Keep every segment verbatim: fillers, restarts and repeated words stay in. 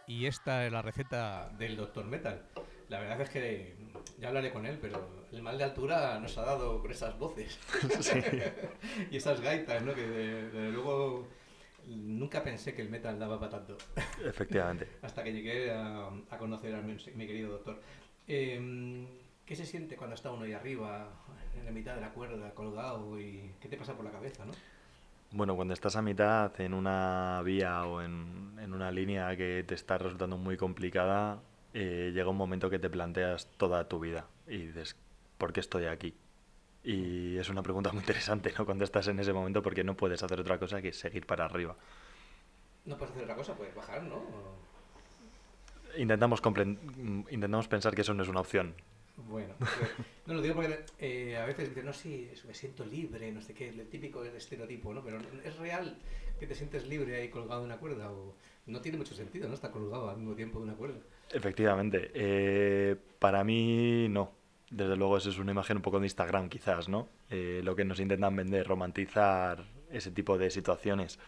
Y esta es la receta del doctor Metal. La verdad es que ya hablaré con él, pero el mal de altura nos ha dado con esas voces Sí, y esas gaitas, ¿no? Que de, de luego nunca pensé que el metal daba para tanto, efectivamente. hasta que llegué a, a conocer a mi, mi querido doctor. Eh, ¿Qué se siente cuando está uno ahí arriba, en la mitad de la cuerda, colgado? ¿Y qué te pasa por la cabeza, no? Bueno, cuando estás a mitad en una vía o en, en una línea que te está resultando muy complicada, eh, llega un momento que te planteas toda tu vida y dices, ¿por qué estoy aquí? Y es una pregunta muy interesante, ¿no? Cuando estás en ese momento porque no puedes hacer otra cosa que seguir para arriba. No puedes hacer otra cosa, puedes bajar, ¿no? O- Intentamos, compren- intentamos pensar que eso no es una opción. Bueno, pues, no lo digo porque eh, a veces dicen, no, sí, me siento libre, no sé qué, el típico estereotipo, ¿no? Pero ¿es real que te sientes libre ahí colgado de una cuerda? O no tiene mucho sentido, ¿no? Estar colgado al mismo tiempo de una cuerda. Efectivamente. Eh, para mí no. Desde luego eso es una imagen un poco de Instagram quizás, ¿no? Eh, lo que nos intentan vender, romantizar ese tipo de situaciones.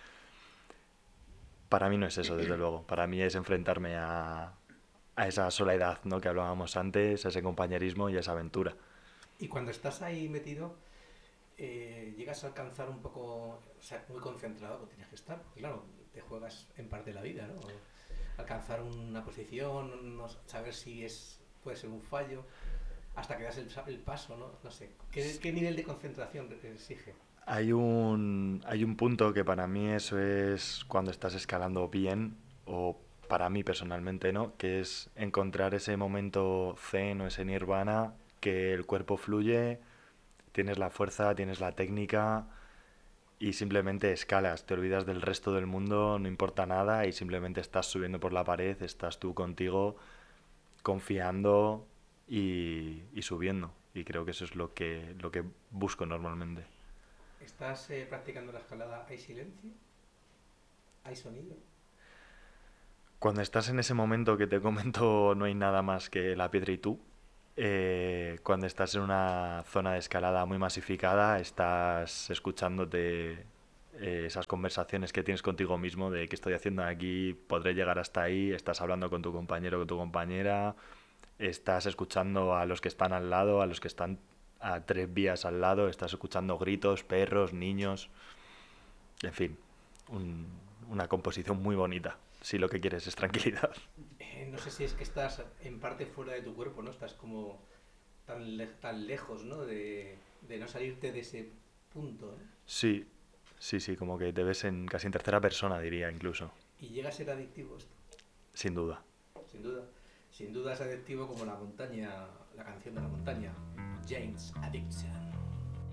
Para mí no es eso, desde luego. Para mí es enfrentarme a, a esa soledad, ¿no? Que hablábamos antes, a ese compañerismo y a esa aventura. Y cuando estás ahí metido, eh, llegas a alcanzar un poco, o sea, muy concentrado, que tienes que estar, porque claro, te juegas en parte la vida, ¿no? Alcanzar una posición, no saber si es puede ser un fallo, hasta que das el, el paso, ¿no? No sé. ¿Qué, ¿Qué nivel de concentración exige? Hay un, hay un punto que para mí eso es cuando estás escalando bien, o para mí personalmente, ¿no? Que es encontrar ese momento zen o ese nirvana, que el cuerpo fluye, tienes la fuerza, tienes la técnica y simplemente escalas, te olvidas del resto del mundo, no importa nada y simplemente estás subiendo por la pared, estás tú contigo, confiando y, y subiendo. Y creo que eso es lo que, lo que busco normalmente. ¿Estás eh, practicando la escalada? ¿Hay silencio? ¿Hay sonido? Cuando estás en ese momento que te comento no hay nada más que la piedra y tú, eh, cuando estás en una zona de escalada muy masificada, estás escuchándote eh, esas conversaciones que tienes contigo mismo de qué estoy haciendo aquí, podré llegar hasta ahí, estás hablando con tu compañero o con tu compañera, estás escuchando a los que están al lado, a los que están a tres vías al lado, estás escuchando gritos, perros, niños, en fin, un- una composición muy bonita, si lo que quieres es tranquilidad. Eh, no sé si es que estás en parte fuera de tu cuerpo, ¿no? Estás como tan, le tan lejos, ¿no? De, de no salirte de ese punto, ¿no? Sí, sí, sí, como que te ves en casi en tercera persona, diría incluso, Y llega a ser adictivo esto, sin duda. sin duda. Sin duda es adictivo como la montaña, la canción de la montaña, James Addiction.